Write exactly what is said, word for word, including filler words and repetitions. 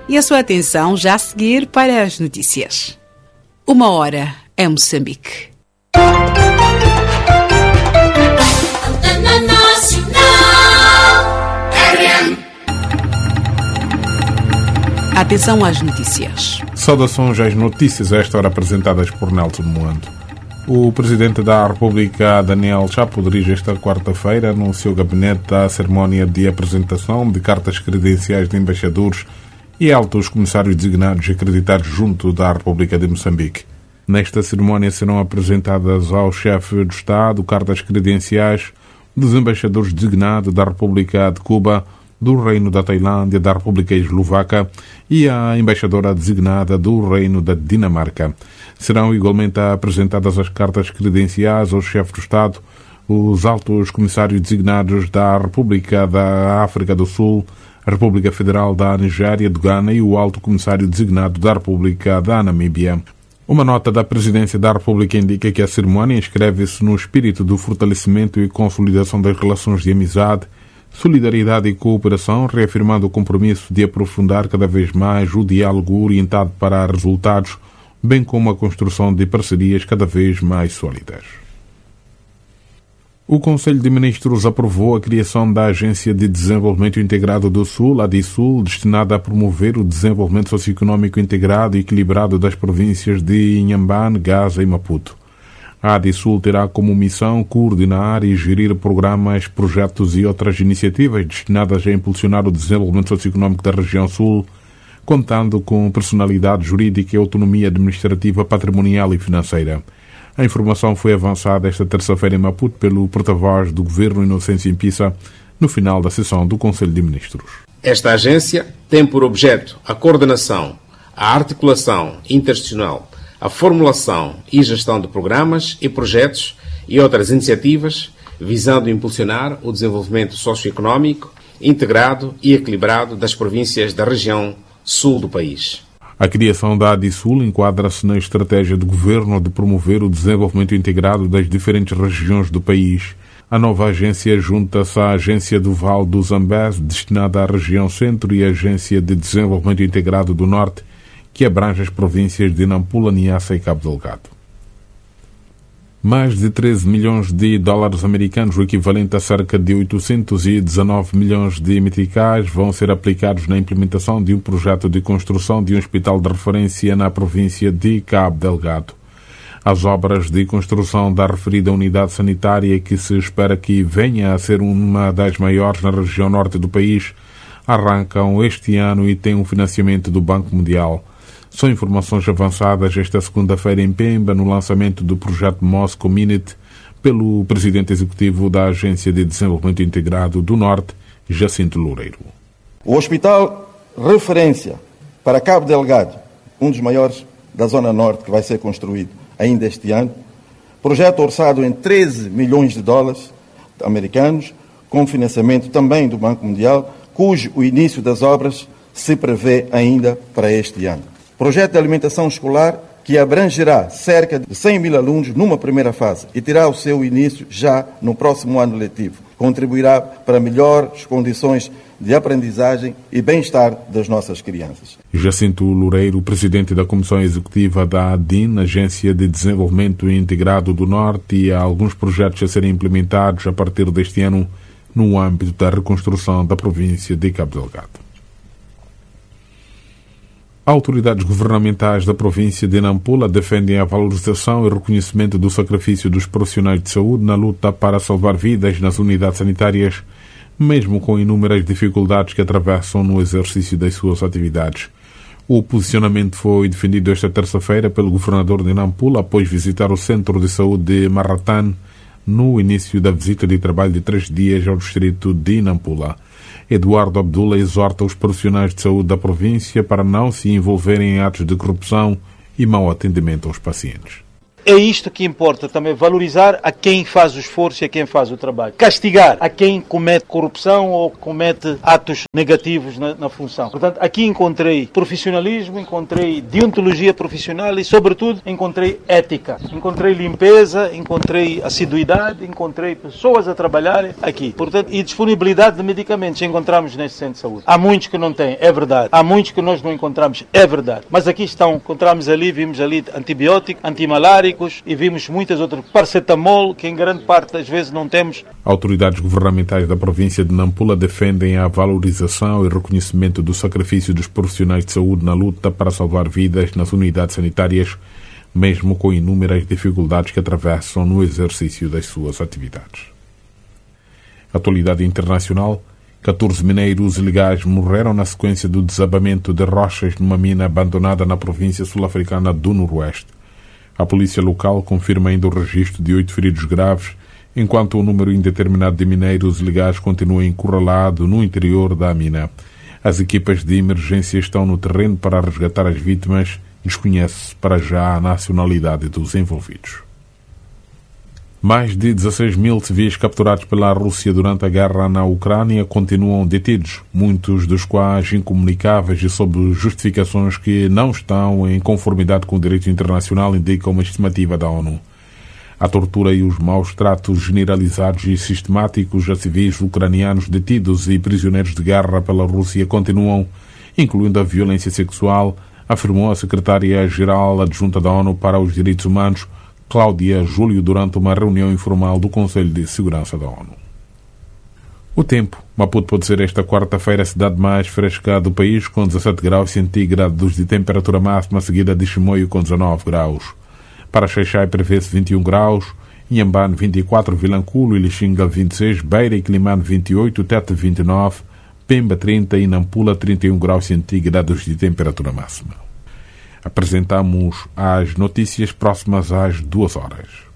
E a sua atenção já a seguir para as notícias. Uma hora em Moçambique. Atenção às notícias. Saudações às notícias, a esta hora apresentadas por Nelson Moando. O Presidente da República, Daniel Chapo, dirige esta quarta-feira no seu gabinete a cerimónia de apresentação de cartas credenciais de embaixadores e altos comissários designados e acreditados junto da República de Moçambique. Nesta cerimónia serão apresentadas ao chefe de Estado cartas credenciais dos embaixadores designados da República de Cuba, do Reino da Tailândia, da República Eslovaca e a embaixadora designada do Reino da Dinamarca. Serão igualmente apresentadas as cartas credenciais ao chefe do Estado, os altos comissários designados da República da África do Sul, a República Federal da Nigéria, do Ghana e o alto comissário designado da República da Namíbia. Uma nota da Presidência da República indica que a cerimónia inscreve-se no espírito do fortalecimento e consolidação das relações de amizade, solidariedade e cooperação, reafirmando o compromisso de aprofundar cada vez mais o diálogo orientado para resultados, bem como a construção de parcerias cada vez mais sólidas. O Conselho de Ministros aprovou a criação da Agência de Desenvolvimento Integrado do Sul, a ADISUL, destinada a promover o desenvolvimento socioeconómico integrado e equilibrado das províncias de Inhambane, Gaza e Maputo. A ADISUL terá como missão coordenar e gerir programas, projetos e outras iniciativas destinadas a impulsionar o desenvolvimento socioeconómico da região Sul, contando com personalidade jurídica e autonomia administrativa, patrimonial e financeira. A informação foi avançada esta terça-feira em Maputo pelo porta-voz do Governo, Inocêncio Impissa, no final da sessão do Conselho de Ministros. Esta agência tem por objeto a coordenação, a articulação interinstitucional, a formulação e gestão de programas e projetos e outras iniciativas visando impulsionar o desenvolvimento socioeconómico integrado e equilibrado das províncias da região sul do país. A criação da ADISUL enquadra-se na estratégia do Governo de promover o desenvolvimento integrado das diferentes regiões do país. A nova agência junta-se à Agência do Vale do Zambeze, destinada à região centro, e à Agência de Desenvolvimento Integrado do Norte, que abrange as províncias de Nampula, Niassa e Cabo Delgado. Mais de treze milhões de dólares americanos, o equivalente a cerca de oitocentos e dezanove milhões de meticais, vão ser aplicados na implementação de um projeto de construção de um hospital de referência na província de Cabo Delgado. As obras de construção da referida unidade sanitária, que se espera que venha a ser uma das maiores na região norte do país, arrancam este ano e têm um financiamento do Banco Mundial. São informações avançadas esta segunda-feira em Pemba, no lançamento do projeto Mos Community, pelo presidente executivo da Agência de Desenvolvimento Integrado do Norte, Jacinto Loureiro. O hospital referência para Cabo Delgado, um dos maiores da Zona Norte, que vai ser construído ainda este ano, projeto orçado em treze milhões de dólares americanos, com financiamento também do Banco Mundial, cujo o início das obras se prevê ainda para este ano. Projeto de alimentação escolar que abrangerá cerca de cem mil alunos numa primeira fase e terá o seu início já no próximo ano letivo. Contribuirá para melhores condições de aprendizagem e bem-estar das nossas crianças. Jacinto Loureiro, presidente da Comissão Executiva da ADIN, Agência de Desenvolvimento Integrado do Norte, e há alguns projetos a serem implementados a partir deste ano no âmbito da reconstrução da província de Cabo Delgado. Autoridades governamentais da província de Nampula defendem a valorização e reconhecimento do sacrifício dos profissionais de saúde na luta para salvar vidas nas unidades sanitárias, mesmo com inúmeras dificuldades que atravessam no exercício das suas atividades. O posicionamento foi defendido esta terça-feira pelo governador de Nampula após visitar o Centro de Saúde de Marratane no início da visita de trabalho de três dias ao distrito de Nampula. Eduardo Abdullah exorta os profissionais de saúde da província para não se envolverem em atos de corrupção e mau atendimento aos pacientes. É isto que importa também, valorizar a quem faz o esforço e a quem faz o trabalho. Castigar a quem comete corrupção ou comete atos negativos na, na função. Portanto, aqui encontrei profissionalismo, encontrei deontologia profissional e, sobretudo, encontrei ética. Encontrei limpeza, encontrei assiduidade, encontrei pessoas a trabalharem aqui. Portanto, e disponibilidade de medicamentos encontramos neste centro de saúde. Há muitos que não têm, é verdade. Há muitos que nós não encontramos, é verdade. Mas aqui estão, encontramos ali, vimos ali antibióticos, antimaláricos e vimos muitas outras, paracetamol, que em grande parte das vezes não temos. Autoridades governamentais da província de Nampula defendem a valorização e reconhecimento do sacrifício dos profissionais de saúde na luta para salvar vidas nas unidades sanitárias, mesmo com inúmeras dificuldades que atravessam no exercício das suas atividades. Atualidade internacional: catorze mineiros ilegais morreram na sequência do desabamento de rochas numa mina abandonada na província sul-africana do Noroeste. A polícia local confirma ainda o registro de oito feridos graves, enquanto o número indeterminado de mineiros ilegais continua encurralado no interior da mina. As equipas de emergência estão no terreno para resgatar as vítimas. Desconhece-se para já a nacionalidade dos envolvidos. Mais de dezasseis mil civis capturados pela Rússia durante a guerra na Ucrânia continuam detidos, muitos dos quais incomunicáveis e sob justificações que não estão em conformidade com o direito internacional, indica uma estimativa da ONU. A tortura e os maus tratos generalizados e sistemáticos a civis ucranianos detidos e prisioneiros de guerra pela Rússia continuam, incluindo a violência sexual, afirmou a secretária-geral adjunta da ONU para os Direitos Humanos, Cláudia Júlio, durante uma reunião informal do Conselho de Segurança da ONU. O tempo. Maputo pode ser esta quarta-feira a cidade mais fresca do país, com dezassete graus centígrados de temperatura máxima, seguida de Chimoio com dezanove graus. Para Xaixai prevê-se vinte e um graus, Inhambane vinte e quatro, Vilanculo e Lixinga vinte e seis, Beira e Climane vinte e oito, Tete vinte e nove, Pemba trinta e Nampula trinta e um graus centígrados de temperatura máxima. Apresentamos as notícias próximas às duas horas.